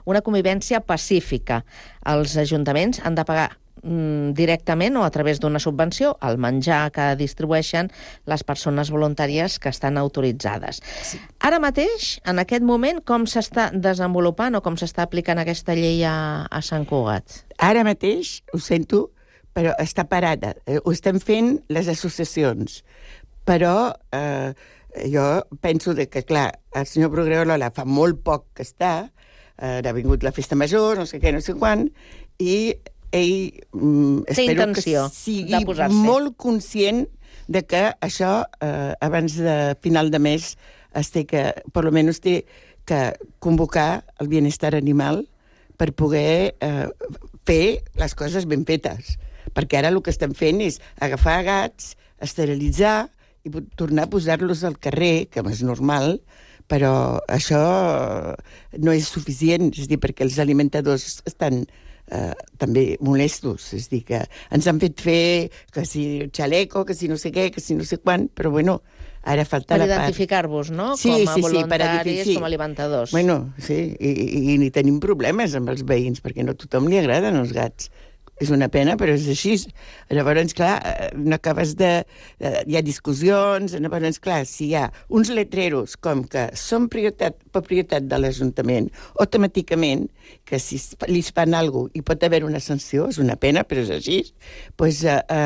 una convivència pacífica. Els ajuntaments han de pagar directament o a través d'una subvenció el menjar que distribueixen les persones voluntàries que estan autoritzades. Sí. Ara mateix, en aquest moment, com s'està desenvolupant o com s'està aplicant aquesta llei a Sant Cugat? Ara mateix, ho sento, però està parada. Ho estem fent les associacions. Però jo penso que, clar, el senyor Progrerola fa molt poc que està, ha vingut la festa major, no sé què, no sé quan, i ell espero que sigui molt conscient de que això, abans de final de mes, per almenys té que convocar el bienestar animal per poder fer les coses ben fetes. Perquè ara el que estem fent és agafar gats, esterilitzar i tornar a posar-los al carrer, que és normal, però això no és suficient, és a dir, perquè els alimentadors estan també molestos, és a dir, que ens han fet fer que si xaleco, que si no sé què, que si no sé quan, però bueno, ara falta la part. Per identificar-vos, no? Sí, com a voluntaris, com a alimentadors. Bueno, sí, i ni tenim problemes amb els veïns, perquè no a tothom li agraden els gats. És una pena, però és així. Llavors, clar, no acabes de... Hi ha discussions, llavors, clar, si hi ha uns letreros com que són propietat de l'Ajuntament, automàticament, que si li fan alguna cosa i pot haver una sanció, és una pena, però és així, doncs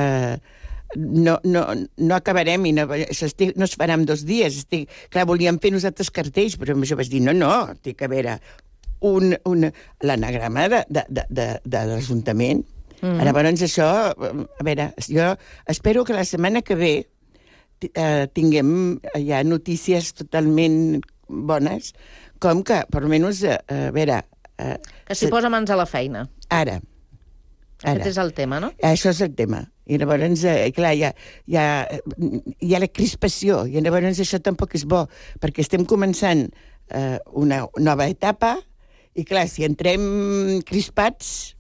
no acabarem, i això no es farà en 2 dies. Clar, volíem fer nosaltres cartells, però jo vaig dir, no, té que haver l'anagrama de l'Ajuntament. Llavors això, a veure, jo espero que la setmana que ve tinguem ja notícies totalment bones, com que, per almenys, a veure... Que s'hi posa mans a la feina. Ara. Aquest és el tema, no? Això és el tema. I llavors, clar, hi ha la crispació, i llavors això tampoc és bo, perquè estem començant una nova etapa. I clar, si entrem crispats...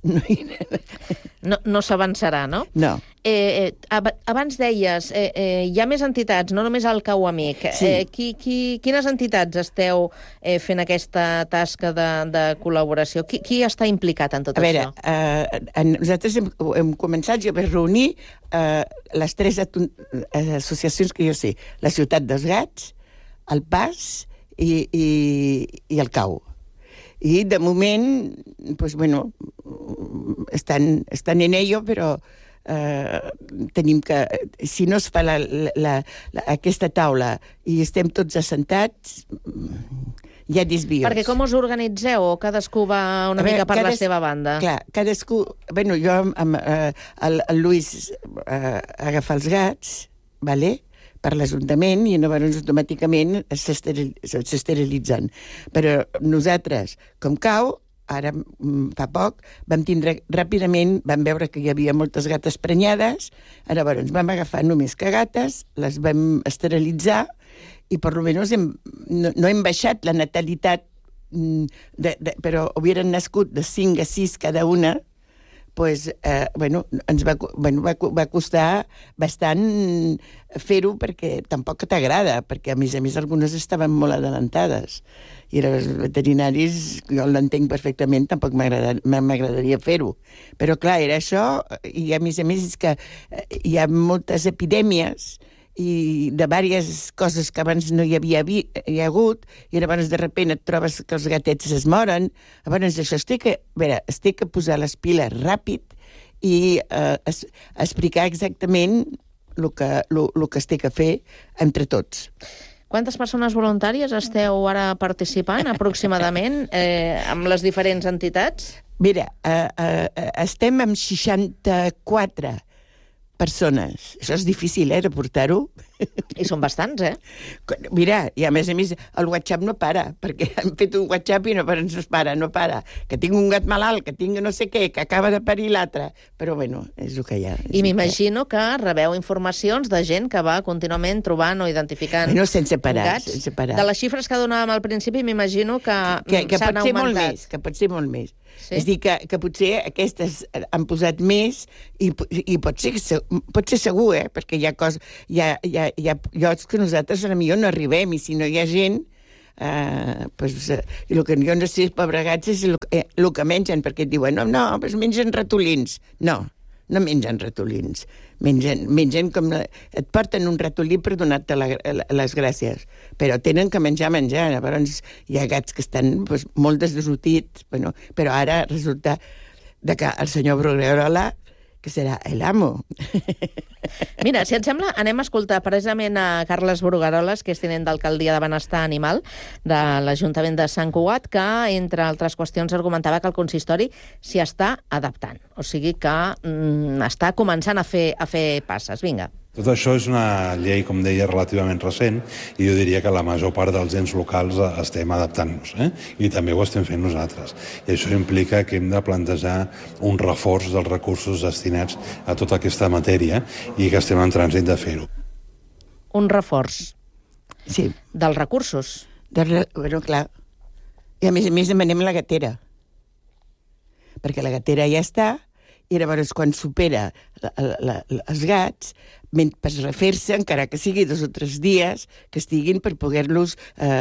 No s'avançarà, no? No. Abans deies, hi ha més entitats, no només el Cau Amic. Sí. Quines entitats esteu fent aquesta tasca de col·laboració? Qui està implicat en tot això? A veure, nosaltres hem començat, jo vaig reunir les 3 associacions que jo sé. La Ciutat dels Gats, el Pas i el Cau. I, de moment, doncs, bueno, estan en ello, però tenim que... Si no es fa aquesta taula i estem tots assentats, hi ha desvios. Perquè com us organitzeu? O cadascú va una mica per la seva banda? Clar, cadascú... Bueno, jo amb el Lluís agafa els gats, vale?, per l'Ajuntament, i llavors automàticament s'esterilitzen. Però nosaltres, com Cau, ara fa poc, vam tindre ràpidament, vam veure que hi havia moltes gates prenyades, llavors vam agafar només cagates, les vam esterilitzar, i per almenys no hem baixat la natalitat, però hubieran nascut de 5 a 6 cada una, doncs, ens va costar bastant fer-ho, perquè tampoc t'agrada, perquè a més algunes estaven molt adelantades. I els veterinaris, jo l'entenc perfectament, tampoc m'agradaria fer-ho. Però clar, era això, i a més és que hi ha moltes epidèmies i de diverses coses que abans no hi havia hagut, i llavors de sobte et trobes que els gatets es moren. Llavors això es té que posar les piles ràpid i explicar exactament el que es té que fer entre tots. Quantes persones voluntàries esteu ara participant, aproximadament, amb les diferents entitats? Mira, estem amb 64 persones. Això és difícil, de portar-ho. I són bastants, Mira, i a més, el WhatsApp no para, perquè han fet un WhatsApp i no para. Que tinc un gat malalt, que tinc no sé què, que acaba de parir l'altre. Però, bueno, és el que hi ha. I m'imagino que rebeu informacions de gent que va contínuament trobant o identificant sense parar. De les xifres que donàvem al principi, m'imagino que s'han augmentat. Que pot ser molt més. Sí? És a dir, que potser aquestes han posat més i pot ser segur, perquè hi ha llocs que nosaltres potser no arribem, i si no hi ha gent, i el que jo no sé, els pobres gats, és el que mengen, perquè et diuen, no, pues mengen ratolins. No mengen ratolins. Mengen com... Et porten un ratolí per donar-te les gràcies, però tenen que menjar. Llavors hi ha gats que estan molt desnutits, però ara resulta que el senyor Bruguerola, que serà l'amo. Mira, si et sembla, anem a escoltar precisament a Carles Brugueroles, que és tinent d'alcaldia de Benestar Animal de l'Ajuntament de Sant Cugat, que, entre altres qüestions, argumentava que el consistori s'hi està adaptant. O sigui que està començant a fer passes. Vinga. Tot això és una llei, com deia, relativament recent, i jo diria que la major part dels ens locals estem adaptant-nos, i també ho estem fent nosaltres. I això implica que hem de plantejar un reforç dels recursos destinats a tota aquesta matèria i que estem en trànsit de fer-ho. Un reforç? Sí. Dels recursos? Clar. I a més demanem la gatera. Perquè la gatera ja està, i llavors quan supera els gats, per refer-se, encara que sigui 2 o 3 dies, que estiguin per poder-los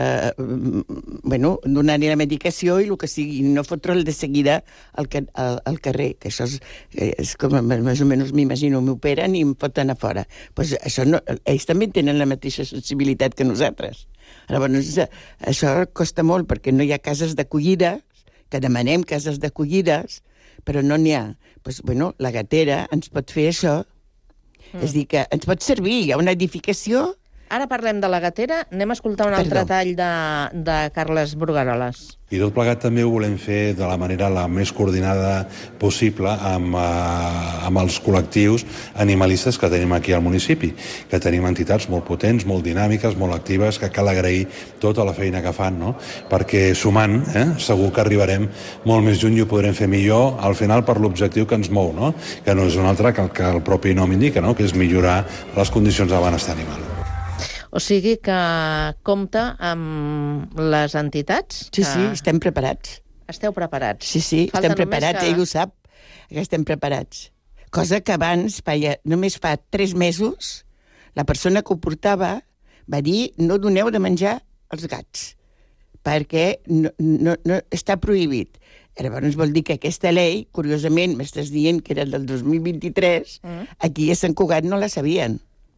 donar-hi la medicació i el que sigui, no fotre'l de seguida al carrer, que això és com més o menys m'imagino, m'operen i em foten a fora. Pues això no, ells també tenen la mateixa sensibilitat que nosaltres. Llavors, això costa molt perquè no hi ha cases d'acollida, que demanem cases d'acollides, però no n'hi ha. La gatera ens pot fer això. És a dir, que ens pot servir. Hi ha una edificació... Ara parlem de la gatera, anem a escoltar un altre tall de Carles Brugueroles. I tot plegat també ho volem fer de la manera la més coordinada possible amb els col·lectius animalistes que tenim aquí al municipi, que tenim entitats molt potents, molt dinàmiques, molt actives, que cal agrair tota la feina que fan, no? Perquè sumant, segur que arribarem molt més lluny i ho podrem fer millor, al final per l'objectiu que ens mou, no? Que no és un altre que el propi nom indica, no? Que és millorar les condicions de benestar animal. O sigui que compta amb les entitats? Sí, estem preparats. Esteu preparats? Sí, estem preparats, ell ho sap, que estem preparats. Cosa que abans, només fa 3 mesos, la persona que ho portava va dir no doneu de menjar als gats, perquè no està prohibit. Llavors vol dir que aquesta llei, curiosament, m'estàs dient que era del 2023, aquí a Sant Cugat no la sabien.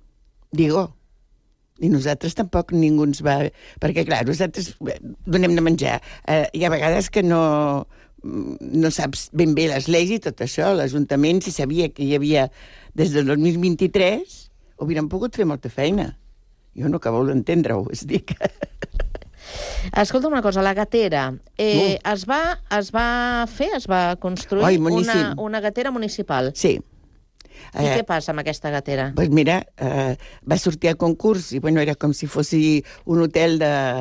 I nosaltres tampoc ningú ens va... Perquè, clar, nosaltres donem de menjar. Hi ha vegades que no saps ben bé les lleis i tot això. L'Ajuntament, si sabia que hi havia des del 2023, hauríem pogut fer molta feina. Jo no acabo d'entendre-ho, és dir que... Escolta una cosa, la gatera. Es va construir una gatera municipal. Sí. I què passa amb aquesta gatera? Doncs mira, va sortir a concurs i era com si fos un hotel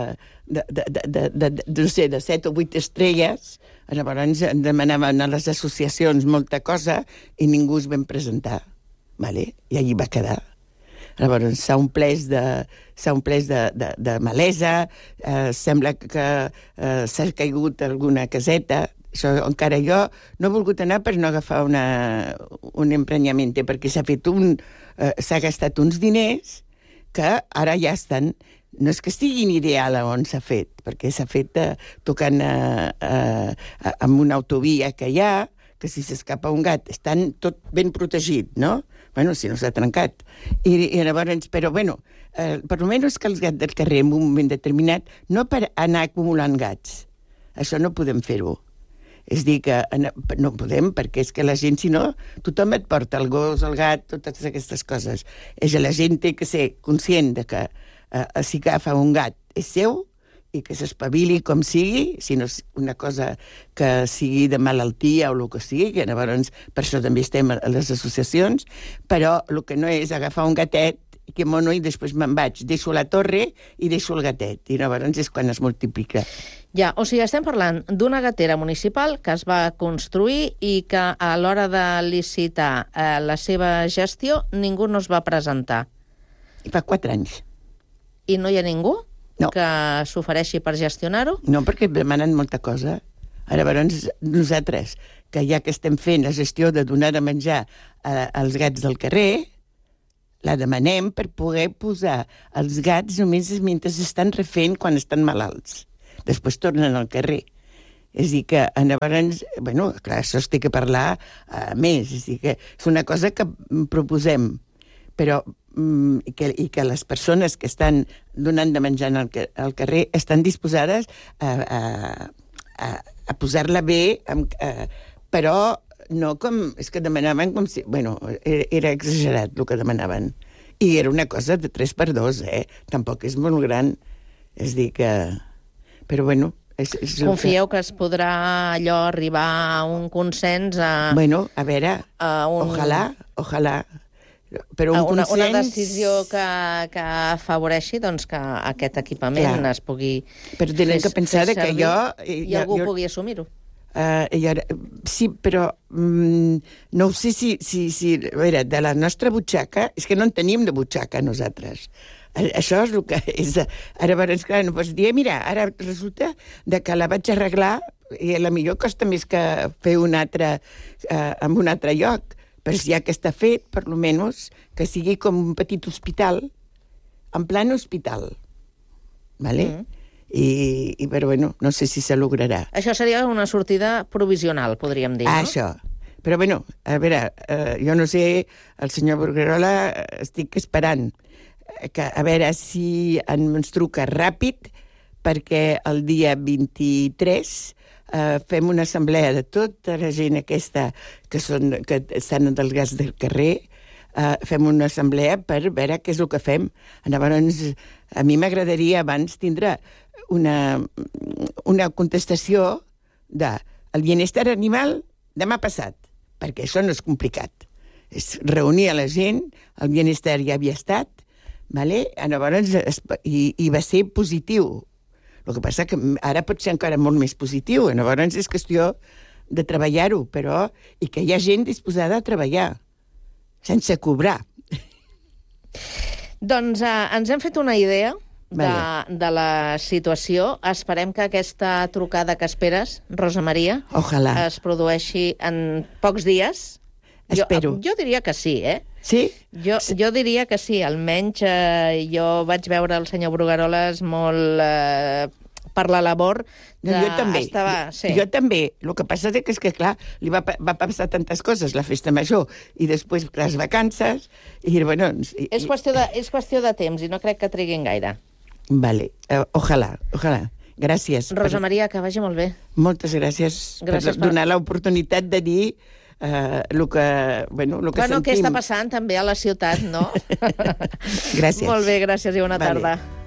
de 7 o 8 estrelles. Llavors demanaven a les associacions molta cosa i ningú es van presentar. I allí va quedar. Llavors s'ha omplès de malesa, sembla que s'ha caigut alguna caseta. Això encara jo no he volgut anar per no agafar un emprenyament, perquè s'ha gastat uns diners que ara ja estan... No és que estiguin ideal on s'ha fet, perquè s'ha fet tocant amb una autovia que hi ha, que si s'escapa un gat estan tot ben protegit, no? Si no s'ha trencat. I llavors, però per almenys que els gats del carrer en un moment determinat, no per anar acumulant gats. Això no podem fer-ho. És dir, que no podem, perquè és que la gent, si no, tothom et porta el gos, el gat, totes aquestes coses. La gent té que ser conscient de que si agafa un gat és seu i que s'espavili com sigui, si no és una cosa que sigui de malaltia o el que sigui, que llavors per això també estem a les associacions, però el que no és agafar un gatet que mono i després me'n vaig, deixo la torre i deixo el gatet, i llavors és quan es multiplica. Ja, o sigui, estem parlant d'una gatera municipal que es va construir i que a l'hora de licitar la seva gestió ningú no es va presentar. I fa 4 anys. I no hi ha ningú que s'ofereixi per gestionar-ho? No, perquè demanen molta cosa. Llavors, nosaltres, que ja que estem fent la gestió de donar de menjar als gats del carrer, la demanem per poder posar els gats només mentre estan refent quan estan malalts. Després tornen al carrer. És a dir que, llavors, bueno, clar, això es té que parlar més. És a dir que és una cosa que proposem, però i que les persones que estan donant de menjar al carrer estan disposades a posar-la bé, però no com... És que demanaven com si... Bueno, era exagerat el que demanaven. I era una cosa de 3x2, Tampoc és molt gran. És dir que... Però bueno... Confieu que es podrà allò arribar a un consens Bueno, a veure, ojalà. Però una decisió que afavoreixi doncs, que aquest equipament es pugui però tenen que pensar que jo... I algú pugui assumir-ho. Sí, però no ho sé si... A veure, de la nostra butxaca... És que no en tenim de butxaca, nosaltres. Això és el que és... Ara, clar, no pots dir, mira, ara resulta que la vaig arreglar i a la millor costa més que fer un altre en un altre lloc. Però ja que està fet, per lo menos, que sigui com un petit hospital, en plan hospital. ¿Vale? Però bueno, no sé si se lograrà. Això seria una sortida provisional, podríem dir, no? Això. Però bueno, a veure, jo no sé, el senyor Bruguerola estic esperant que a veure si ens truca ràpid perquè el dia 23 fem una assemblea de tota la gent aquesta que estan dels gats del carrer, fem una assemblea per veure què és el que fem. Llavors, a mi m'agradaria abans tindre una contestació de el bienestar animal demà passat, perquè això no és complicat. És reunir a la gent, el bienestar ja havia estat, ¿vale? Llavors, i va ser positiu. El que passa que ara pot ser encara molt més positiu. Llavors és qüestió de treballar-ho, però i que hi ha gent disposada a treballar, sense cobrar. Doncs ens hem fet una idea de la situació. Esperem que aquesta trucada que esperes, Rosa Maria, es produeixi en pocs dies. Espero. Jo diria que sí, Sí? Jo diria que sí. Almenys jo vaig veure el senyor Brugueroles molt per la labor. Jo també. Sí. Jo també. El que passa és que, clar, li va passar tantes coses, la festa major, i després les vacances, i bueno... És qüestió de temps, i no crec que triguin gaire. Vale. Ojalà. Gràcies. Rosa Maria, que vagi molt bé. Moltes gràcies per donar l'oportunitat de dir el que sentim. Què està passant també a la ciutat, no? Gràcies. Molt bé, gràcies i bona tarda.